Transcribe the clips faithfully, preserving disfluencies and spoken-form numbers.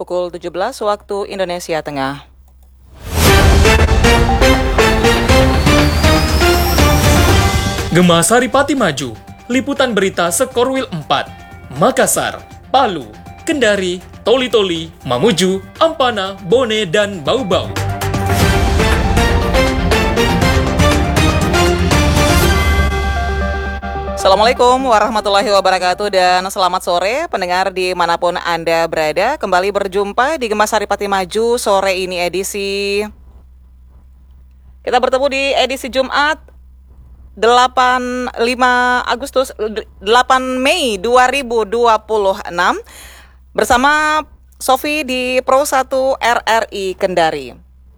pukul tujuh belas waktu Indonesia Tengah. Gema Saripati Maju, liputan berita Sekorwil empat, Makassar, Palu, Kendari, Toli-Toli, Mamuju, Ampana, Bone, dan Bau-Bau. Assalamualaikum warahmatullahi wabarakatuh dan selamat sore pendengar dimanapun Anda berada. Kembali berjumpa di Gema Saripati Maju sore ini edisi. Kita bertemu di edisi Jumat delapan lima Agustus delapan Mei dua ribu dua puluh enam bersama Sofi di Pro satu R R I Kendari.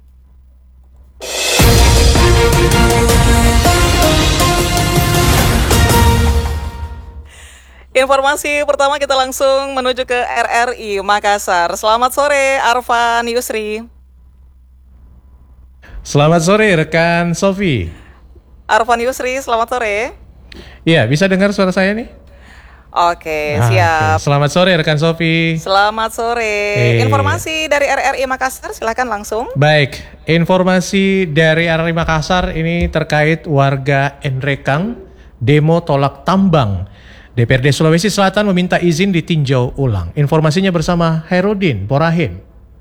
Informasi pertama kita langsung menuju ke R R I Makassar. Selamat sore Arfan Yusri. Selamat sore rekan Sofi. Arfan Yusri, selamat sore. Iya, bisa dengar suara saya nih? Oke, nah, siap. Oke. Selamat sore rekan Sofi. Selamat sore. Hey. Informasi dari R R I Makassar, silakan langsung. Baik, informasi dari R R I Makassar ini terkait warga Enrekang demo tolak tambang. D P R D Sulawesi Selatan meminta izin ditinjau ulang. Informasinya bersama Herudin Porahin.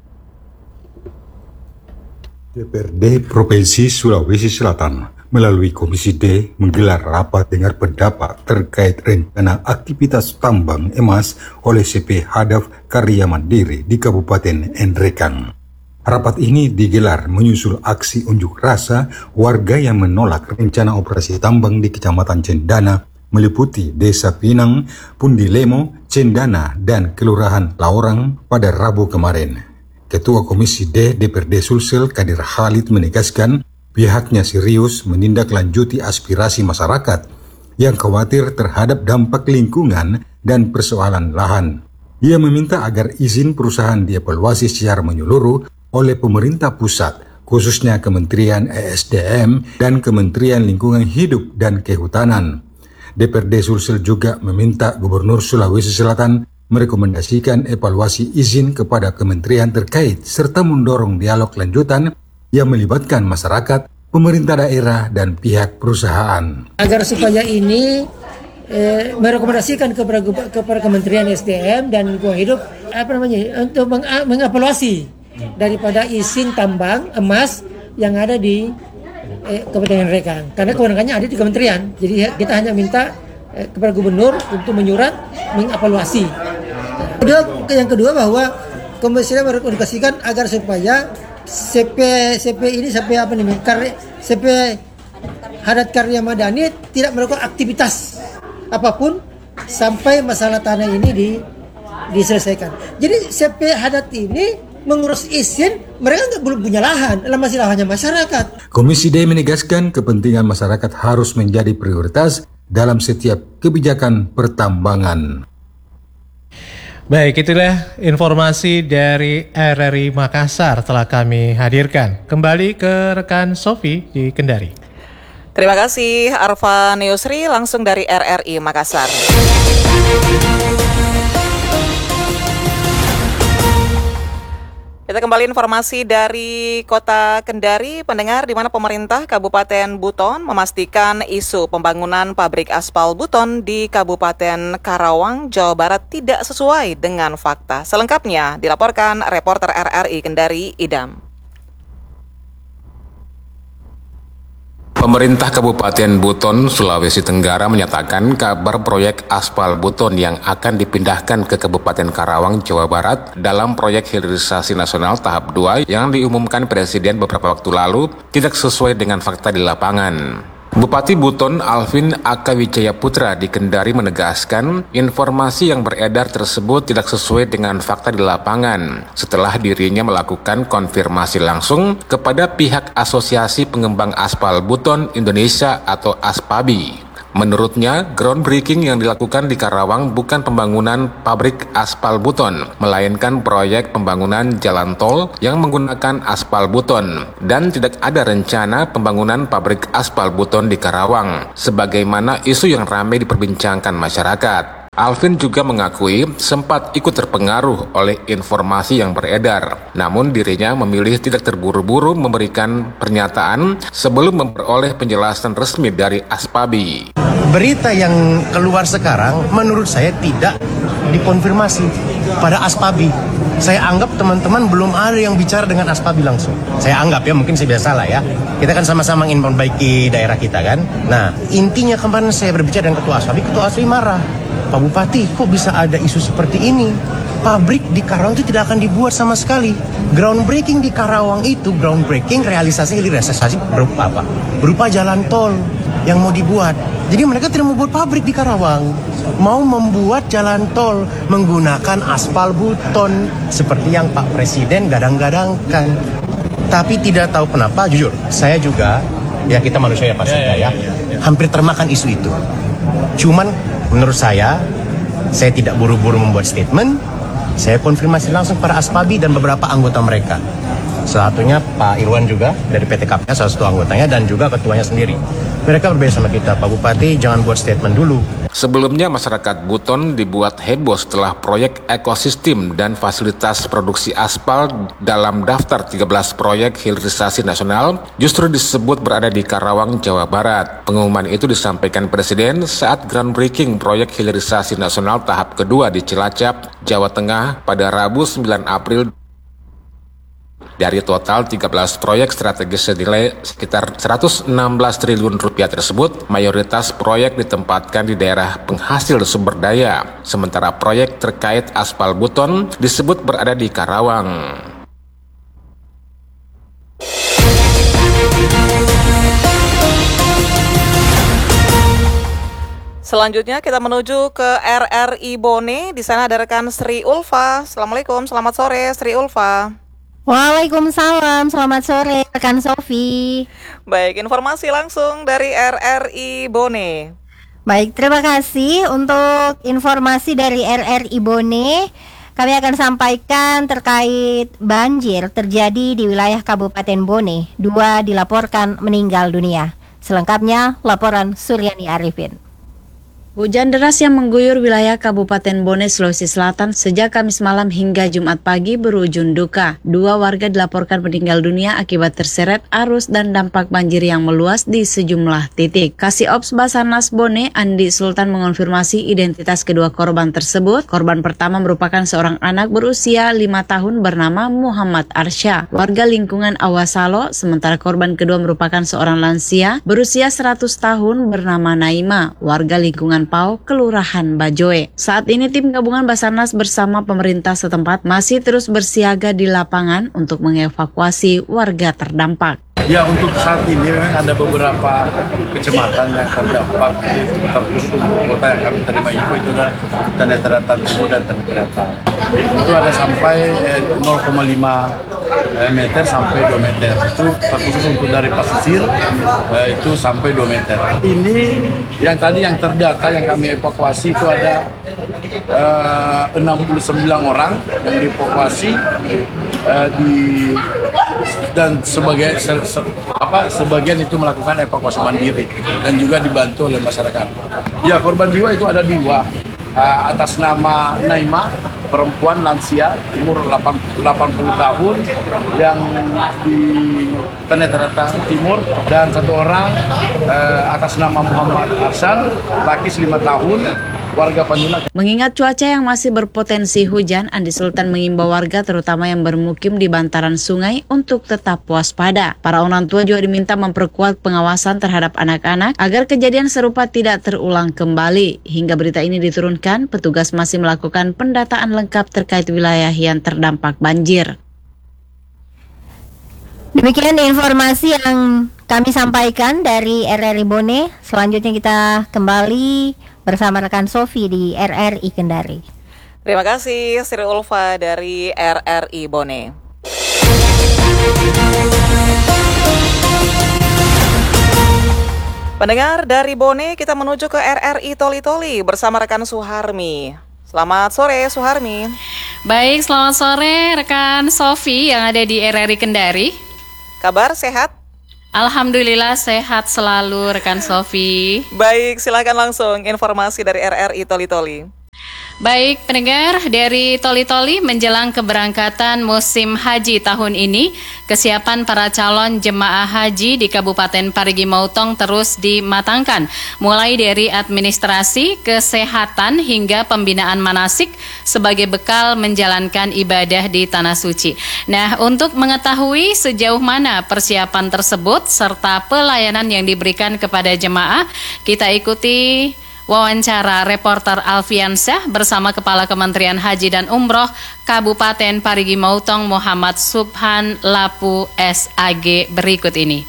D P R D Provinsi Sulawesi Selatan melalui Komisi D menggelar rapat dengar pendapat terkait rencana aktivitas tambang emas oleh C P Hadaf Karya Mandiri di Kabupaten Enrekang. Rapat ini digelar menyusul aksi unjuk rasa warga yang menolak rencana operasi tambang di Kecamatan Cendana meliputi Desa Pinang, Pundilemo, Cendana, dan Kelurahan Laorang pada Rabu kemarin. Ketua Komisi D D P R D Sulsel Kadir Khalid menegaskan pihaknya serius menindaklanjuti aspirasi masyarakat yang khawatir terhadap dampak lingkungan dan persoalan lahan. Ia meminta agar izin perusahaan dievaluasi secara menyeluruh oleh pemerintah pusat, khususnya Kementerian E S D M dan Kementerian Lingkungan Hidup dan Kehutanan. D P R D Sulsel juga meminta Gubernur Sulawesi Selatan merekomendasikan evaluasi izin kepada kementerian terkait serta mendorong dialog lanjutan yang melibatkan masyarakat, pemerintah daerah, dan pihak perusahaan. Agar supaya ini eh, merekomendasikan kepada, kepada Kementerian S D M dan Lingkungan Hidup apa namanya untuk meng, mengevaluasi daripada izin tambang emas yang ada di Eh, Kabupaten Enrekang, karena kewenangannya ada di kementerian. Jadi kita hanya minta eh, kepada gubernur untuk menyurat mengevaluasi. Kedua, yang kedua bahwa komisi merekomendasikan agar supaya C P C P ini C P apa nih? C P Hadat Karya Madani tidak melakukan aktivitas apapun sampai masalah tanah ini di, diselesaikan. Jadi C P Hadat ini mengurus izin, mereka nggak belum punya lahan, masih lahannya masyarakat. Komisi D menegaskan kepentingan masyarakat harus menjadi prioritas dalam setiap kebijakan pertambangan. Baik, itulah informasi dari R R I Makassar telah kami hadirkan. Kembali ke rekan Sofi di Kendari. Terima kasih Arfan Yusri langsung dari R R I Makassar. Kita kembali informasi dari Kota Kendari, pendengar, di mana pemerintah Kabupaten Buton memastikan isu pembangunan pabrik aspal Buton di Kabupaten Karawang, Jawa Barat tidak sesuai dengan fakta. Selengkapnya dilaporkan reporter R R I Kendari, Idam. Pemerintah Kabupaten Buton, Sulawesi Tenggara menyatakan kabar proyek aspal Buton yang akan dipindahkan ke Kabupaten Karawang, Jawa Barat dalam proyek hilirisasi nasional tahap dua yang diumumkan Presiden beberapa waktu lalu tidak sesuai dengan fakta di lapangan. Bupati Buton Alvin Akawijaya Putra di Kendari menegaskan informasi yang beredar tersebut tidak sesuai dengan fakta di lapangan setelah dirinya melakukan konfirmasi langsung kepada pihak Asosiasi Pengembang Aspal Buton Indonesia atau ASPABI. Menurutnya, groundbreaking yang dilakukan di Karawang bukan pembangunan pabrik aspal Buton, melainkan proyek pembangunan jalan tol yang menggunakan aspal Buton, dan tidak ada rencana pembangunan pabrik aspal Buton di Karawang, sebagaimana isu yang ramai diperbincangkan masyarakat. Alvin juga mengakui sempat ikut terpengaruh oleh informasi yang beredar. Namun dirinya memilih tidak terburu-buru memberikan pernyataan sebelum memperoleh penjelasan resmi dari Aspabi. Berita yang keluar sekarang menurut saya tidak dikonfirmasi pada Aspabi. Saya anggap teman-teman belum ada yang bicara dengan Aspabi langsung. Saya anggap ya, mungkin saya biasa salah ya. Kita kan sama-sama ingin memperbaiki daerah kita kan. Nah, intinya kemarin saya berbicara dengan Ketua Aspabi, Ketua Aspabi marah. Pak Bupati, kok bisa ada isu seperti ini? Pabrik di Karawang itu tidak akan dibuat sama sekali. Groundbreaking di Karawang itu, groundbreaking realisasi realisasi berupa apa? Berupa jalan tol yang mau dibuat. Jadi mereka tidak mau buat pabrik di Karawang. Mau membuat jalan tol menggunakan aspal buton seperti yang Pak Presiden gadang-gadangkan. Tapi tidak tahu kenapa, jujur, saya juga, ya kita manusia ya pasti ya, ya, hampir termakan isu itu. Cuman menurut saya, saya tidak buru-buru membuat statement. Saya konfirmasi langsung para Aspabi dan beberapa anggota mereka. Salah satunya Pak Irwan juga dari P T K P-nya, salah satu anggotanya, dan juga ketuanya sendiri. Mereka berbeda sama kita, Pak Bupati jangan buat statement dulu. Sebelumnya masyarakat Buton dibuat heboh setelah proyek ekosistem dan fasilitas produksi aspal dalam daftar tiga belas proyek hilirisasi nasional justru disebut berada di Karawang, Jawa Barat. Pengumuman itu disampaikan Presiden saat groundbreaking proyek hilirisasi nasional tahap kedua di Cilacap, Jawa Tengah pada Rabu sembilan April. Dari total tiga belas proyek strategis senilai sekitar seratus enam belas triliun rupiah tersebut, mayoritas proyek ditempatkan di daerah penghasil sumber daya, sementara proyek terkait aspal buton disebut berada di Karawang. Selanjutnya kita menuju ke R R I Bone. Di sana ada rekan Sri Ulfa. Assalamualaikum, selamat sore Sri Ulfa. Waalaikumsalam, selamat sore rekan Sofi. Baik, informasi langsung dari R R I Bone. Baik, terima kasih untuk informasi dari R R I Bone. Kami akan sampaikan terkait banjir terjadi di wilayah Kabupaten Bone. Dua dilaporkan meninggal dunia. Selengkapnya laporan Suryani Arifin. Hujan deras yang mengguyur wilayah Kabupaten Bone, Sulawesi Selatan sejak Kamis malam hingga Jumat pagi berujung duka. Dua warga dilaporkan meninggal dunia akibat terseret arus dan dampak banjir yang meluas di sejumlah titik. Kasih Ops Basarnas Bone, Andi Sultan, mengonfirmasi identitas kedua korban tersebut. Korban pertama merupakan seorang anak berusia lima tahun bernama Muhammad Arsya, warga lingkungan Awasalo, sementara korban kedua merupakan seorang lansia berusia seratus tahun bernama Naima, warga lingkungan Pau, Kelurahan Bajoe. Saat ini tim gabungan Basarnas bersama pemerintah setempat masih terus bersiaga di lapangan untuk mengevakuasi warga terdampak. Ya, untuk saat ini ada beberapa kecamatan yang terdampak di terkhusus kota yang kami terima info itu adalah Tanah Daratan Timur dan Tanah Daratan. Itu ada sampai eh, nol koma lima meter sampai dua meter. Itu terkhusus untuk dari pesisir eh, itu sampai dua meter. Ini yang tadi yang terdata yang kami evakuasi itu ada eh, enam puluh sembilan orang yang dievakuasi eh, di dan sebagai se, se, apa sebagian itu melakukan evakuasi mandiri dan juga dibantu oleh masyarakat. Ya, korban jiwa itu ada dua, uh, atas nama Naima, perempuan lansia umur delapan puluh tahun yang di Tanah Daratan Timur, dan satu orang uh, atas nama Muhammad Arsan, laki lima tahun, warga Panjuna. Mengingat cuaca yang masih berpotensi hujan, Andi Sultan mengimbau warga terutama yang bermukim di bantaran sungai untuk tetap waspada. Para orang tua juga diminta memperkuat pengawasan terhadap anak-anak agar kejadian serupa tidak terulang kembali. Hingga berita ini diturunkan, petugas masih melakukan pendataan lengkap terkait wilayah yang terdampak banjir. Demikian informasi yang kami sampaikan dari R R I Bone. Selanjutnya kita kembali bersama rekan Sofi di R R I Kendari. Terima kasih Sri Ulfa dari R R I Bone. Pendengar dari Bone, kita menuju ke R R I Toli-Toli bersama rekan Suharmi. Selamat sore Suharmi. Baik, selamat sore rekan Sofi yang ada di R R I Kendari. Kabar sehat? Alhamdulillah sehat selalu rekan Sofi. Baik, silakan langsung informasi dari R R I Toli-Toli. Baik pendengar, dari Toli-Toli menjelang keberangkatan musim haji tahun ini, kesiapan para calon jemaah haji di Kabupaten Parigi Motong terus dimatangkan, mulai dari administrasi, kesehatan hingga pembinaan manasik sebagai bekal menjalankan ibadah di Tanah Suci. Nah, untuk mengetahui sejauh mana persiapan tersebut serta pelayanan yang diberikan kepada jemaah, kita ikuti wawancara reporter Alfiansyah bersama Kepala Kementerian Haji dan Umroh Kabupaten Parigi Motong Muhammad Subhan Lapu S A G berikut ini.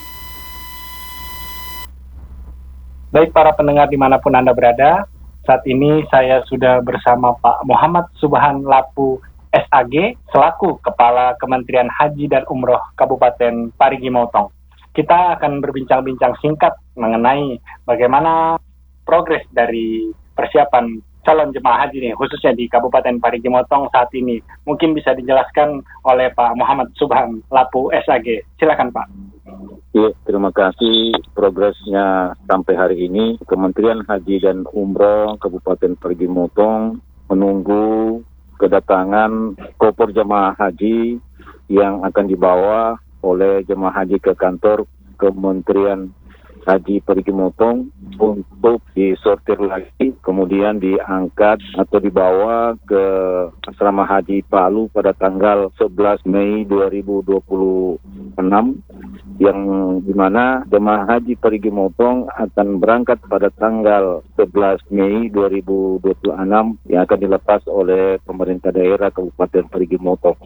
Baik para pendengar dimanapun Anda berada, saat ini saya sudah bersama Pak Muhammad Subhan Lapu S A G selaku Kepala Kementerian Haji dan Umroh Kabupaten Parigi Motong. Kita akan berbincang-bincang singkat mengenai bagaimana progres dari persiapan calon jemaah haji nih, khususnya di Kabupaten Parigi Motong saat ini. Mungkin bisa dijelaskan oleh Pak Muhammad Subhan Lapu S A G. Silakan Pak. Ya, terima kasih. Progresnya sampai hari ini, Kementerian Haji dan Umroh Kabupaten Parigi Motong menunggu kedatangan koper jemaah haji yang akan dibawa oleh jemaah haji ke kantor Kementerian Haji Parigi Motong untuk disortir lagi, kemudian diangkat atau dibawa ke Asrama Haji Palu pada tanggal sebelas Mei dua ribu dua puluh enam, yang dimana jemaah haji Parigi Motong akan berangkat pada tanggal sebelas Mei dua ribu dua puluh enam yang akan dilepas oleh pemerintah daerah Kabupaten Parigi Motong.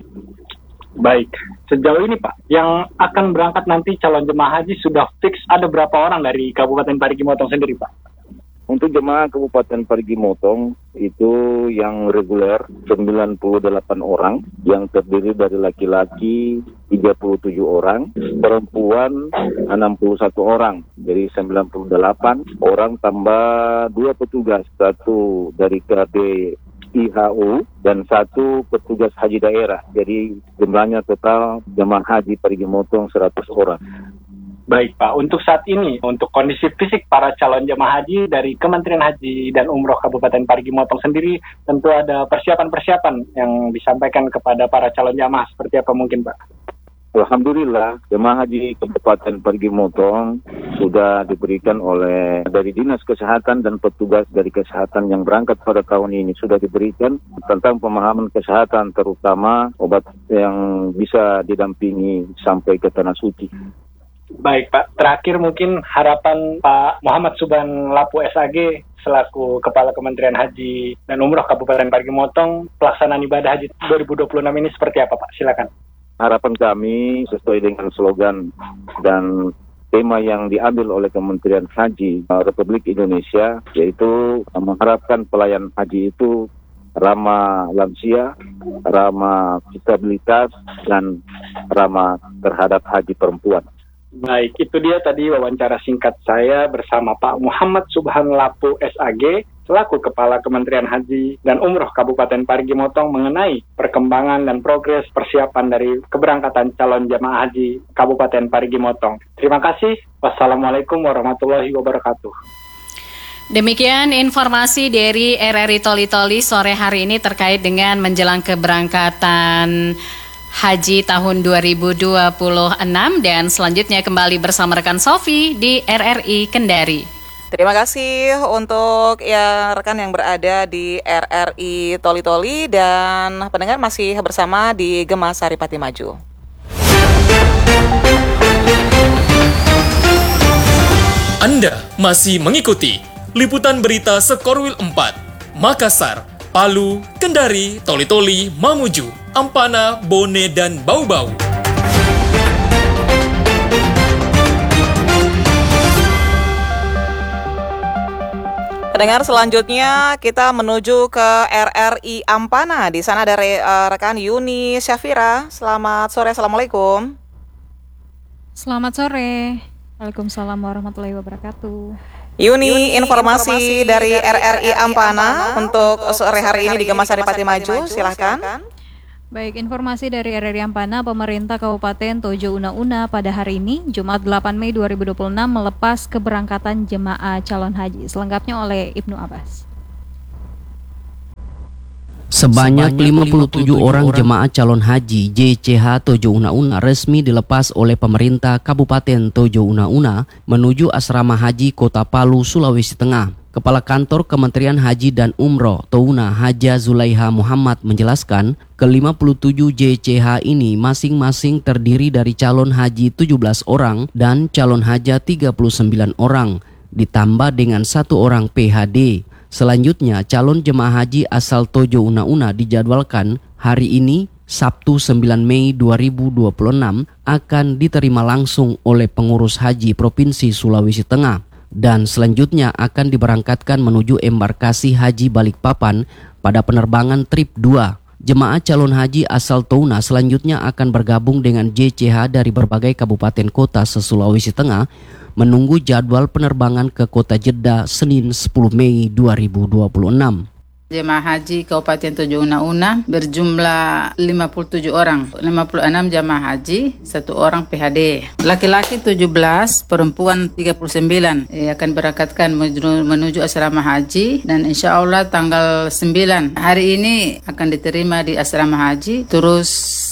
Baik, sejauh ini Pak, yang akan berangkat nanti calon jemaah haji sudah fix ada berapa orang dari Kabupaten Parigi Motong sendiri Pak? Untuk jemaah Kabupaten Parigi Motong itu yang reguler sembilan puluh delapan orang, yang terdiri dari laki-laki tiga puluh tujuh orang, perempuan enam puluh satu orang, jadi sembilan puluh delapan orang tambah dua petugas, satu dari K D I H U dan satu petugas haji daerah. Jadi jumlahnya total jemaah haji Parigi Motong seratus orang. Baik Pak, untuk saat ini, untuk kondisi fisik para calon jemaah haji dari Kementerian Haji dan Umroh Kabupaten Parigi Motong sendiri, tentu ada persiapan-persiapan yang disampaikan kepada para calon jemaah. Seperti apa mungkin Pak? Alhamdulillah, jemaah haji Kabupaten Parigi Motong sudah diberikan oleh dari Dinas Kesehatan dan petugas dari kesehatan yang berangkat pada tahun ini sudah diberikan tentang pemahaman kesehatan, terutama obat yang bisa didampingi sampai ke Tanah Suci. Baik Pak, terakhir mungkin harapan Pak Muhammad Subhan Lapu S A G selaku Kepala Kementerian Haji dan Umroh Kabupaten Parigi Motong, pelaksanaan ibadah haji dua ribu dua puluh enam ini seperti apa Pak? Silakan. Harapan kami sesuai dengan slogan dan tema yang diambil oleh Kementerian Haji Republik Indonesia, yaitu mengharapkan pelayan haji itu ramah lansia, ramah disabilitas, dan ramah terhadap haji perempuan. Baik, itu dia tadi wawancara singkat saya bersama Pak Muhammad Subhan Lapu S A G selaku Kepala Kementerian Haji dan Umroh Kabupaten Parigi Motong mengenai perkembangan dan progres persiapan dari keberangkatan calon jemaah haji Kabupaten Parigi Motong. Terima kasih. Wassalamualaikum warahmatullahi wabarakatuh. Demikian informasi dari R R I Toli-Toli sore hari ini terkait dengan menjelang keberangkatan Haji tahun dua ribu dua puluh enam, dan selanjutnya kembali bersama rekan Sofi di R R I Kendari. Terima kasih untuk ya rekan yang berada di R R I Toli-Toli, dan pendengar masih bersama di Gemasari Pati Maju. Anda masih mengikuti liputan berita Sekorwil empat, Makassar, Palu, Kendari, Toli-Toli, Mamuju, Ampana, Bone, dan Bau-Bau. Pendengar, selanjutnya kita menuju ke R R I Ampana. Di sana ada re, uh, rekan Yuni Syafira. Selamat sore, Assalamualaikum. Selamat sore. Waalaikumsalam warahmatullahi wabarakatuh. Yuni, informasi, informasi dari R R I Ampana untuk sore hari ini di Gemasari Pati Maju, silahkan. Baik, informasi dari R R I Ampana, pemerintah Kabupaten Tojo Una-Una pada hari ini, Jumat delapan Mei dua ribu dua puluh enam, melepas keberangkatan jemaah calon haji. Selengkapnya oleh Ibnu Abbas. Sebanyak lima puluh tujuh orang jemaah calon haji J C H Tojo Una Una resmi dilepas oleh pemerintah Kabupaten Tojo Una Una menuju asrama haji Kota Palu, Sulawesi Tengah. Kepala Kantor Kementerian Haji dan Umroh Touna Haja Zulaiha Muhammad menjelaskan, ke lima puluh tujuh J C H ini masing-masing terdiri dari calon haji tujuh belas orang dan calon haja tiga puluh sembilan orang, ditambah dengan satu orang P H D. Selanjutnya, calon jemaah haji asal Tojo Una Una dijadwalkan hari ini, Sabtu sembilan Mei dua ribu dua puluh enam, akan diterima langsung oleh pengurus haji Provinsi Sulawesi Tengah dan selanjutnya akan diberangkatkan menuju embarkasi haji Balikpapan pada penerbangan trip dua. Jemaah calon haji asal Touna selanjutnya akan bergabung dengan J C H dari berbagai kabupaten kota se-Sulawesi Tengah menunggu jadwal penerbangan ke kota Jeddah Senin sepuluh Mei dua ribu dua puluh enam. Jemaah haji Kabupaten Tojo Una Una berjumlah lima puluh tujuh orang, lima puluh enam jemaah haji, satu orang P H D. Laki-laki tujuh belas, perempuan tiga puluh sembilan eh, akan berangkatkan menuju, menuju asrama haji dan insya Allah tanggal sembilan hari ini akan diterima di asrama haji. Terus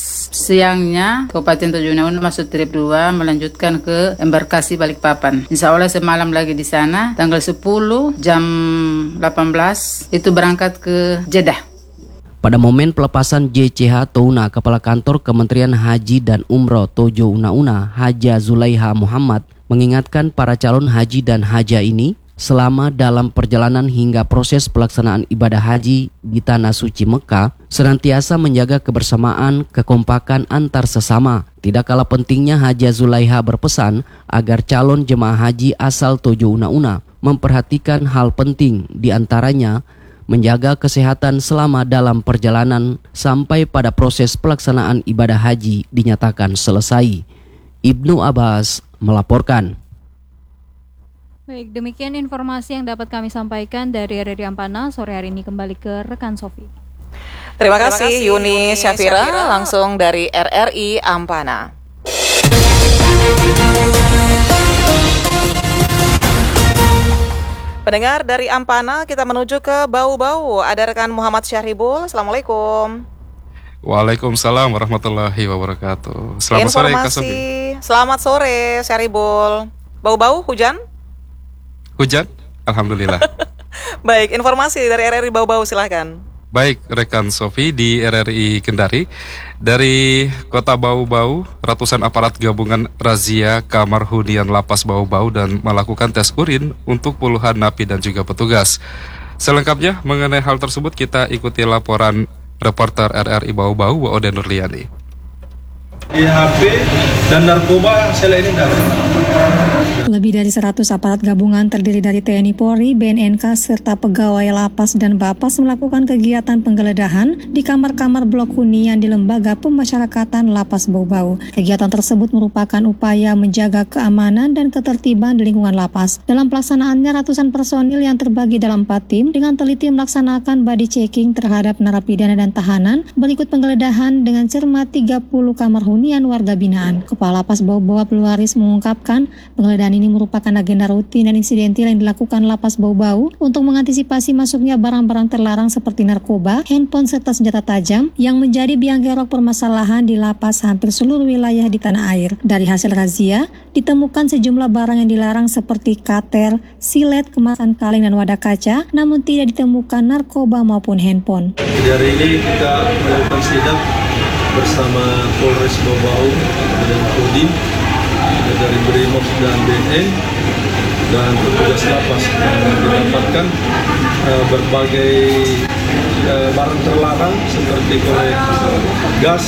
siangnya Kabupaten Tojo Una Una masuk trip dua melanjutkan ke embarkasi Balikpapan. Insya Allah semalam lagi di sana, tanggal sepuluh jam delapan belas itu berangkat ke Jeddah. Pada momen pelepasan J C H Touna, Kepala Kantor Kementerian Haji dan Umroh Tojo Una Una Haja Zulaiha Muhammad mengingatkan para calon haji dan haja ini selama dalam perjalanan hingga proses pelaksanaan ibadah haji di Tanah Suci Mekah, senantiasa menjaga kebersamaan, kekompakan antar sesama. Tidak kalah pentingnya, Haja Zulaiha berpesan agar calon jemaah haji asal Tojo Una Una memperhatikan hal penting, diantaranya menjaga kesehatan selama dalam perjalanan sampai pada proses pelaksanaan ibadah haji dinyatakan selesai. Ibnu Abbas melaporkan. Baik, demikian informasi yang dapat kami sampaikan dari R R I Ampana. Sore hari ini kembali ke rekan Sofi. Terima kasih, Terima kasih Yuni Syafira, Syafira langsung dari R R I Ampana. Pendengar dari Ampana, kita menuju ke Bau-Bau. Ada rekan Muhammad Syahribul. Assalamualaikum. Waalaikumsalam warahmatullahi wabarakatuh. Selamat Informasi. sore Kak Sofi. Selamat sore Syahribul. Bau-Bau hujan? Hujan? Alhamdulillah. Baik, informasi dari R R I Bau-Bau silahkan. Baik, rekan Sofi di R R I Kendari. Dari kota Bau-Bau, ratusan aparat gabungan razia kamar hunian lapas Bau-Bau dan melakukan tes urin untuk puluhan napi dan juga petugas. Selengkapnya mengenai hal tersebut kita ikuti laporan reporter R R I Bau-Bau Waode Nurliani. Di H P dan narkoba selain ini ada. Lebih dari seratus aparat gabungan terdiri dari T N I Polri, B N N K, serta pegawai lapas dan Bapas melakukan kegiatan penggeledahan di kamar-kamar blok hunian di Lembaga Pemasyarakatan Lapas Bau-Bau. Kegiatan tersebut merupakan upaya menjaga keamanan dan ketertiban di lingkungan lapas. Dalam pelaksanaannya, ratusan personil yang terbagi dalam empat tim dengan teliti melaksanakan body checking terhadap narapidana dan tahanan, berikut penggeledahan dengan cermat tiga puluh kamar hunian warga binaan. Kepala Lapas Bau-Bau Abdul Waris mengungkapkan, penggeledahan ini merupakan agenda rutin dan insidentil yang dilakukan Lapas Bau-Bau untuk mengantisipasi masuknya barang-barang terlarang seperti narkoba, handphone serta senjata tajam yang menjadi biang kerok permasalahan di lapas hampir seluruh wilayah di tanah air. Dari hasil razia, ditemukan sejumlah barang yang dilarang seperti kater, silet, kemasan kaleng dan wadah kaca, namun tidak ditemukan narkoba maupun handphone. Di hari ini kita melakukan sidak bersama Polres Bau-Bau dan Kodim dari Brimob dan B N N dan petugas lapas yang didapatkan uh, berbagai uh, barang terlarang seperti korek gas,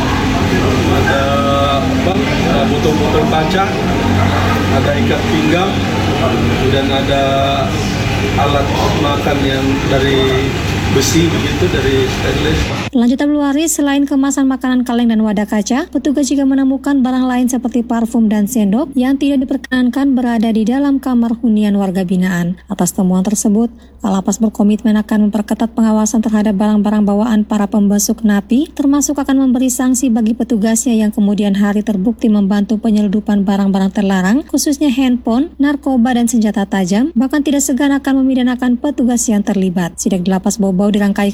ada apa, uh, botol-botol kaca, ada ikat pinggang, dan ada alat makan yang dari besi begitu, dari stainless. Lanjut Abdul Waris, selain kemasan makanan kaleng dan wadah kaca, petugas juga menemukan barang lain seperti parfum dan sendok yang tidak diperkenankan berada di dalam kamar hunian warga binaan. Atas temuan tersebut, Kalapas berkomitmen akan memperketat pengawasan terhadap barang-barang bawaan para pembesuk napi, termasuk akan memberi sanksi bagi petugasnya yang kemudian hari terbukti membantu penyeludupan barang-barang terlarang, khususnya handphone, narkoba, dan senjata tajam, bahkan tidak segan akan memidanakan petugas yang terlibat. Sidak di Lapas Bau-Bau dirangkai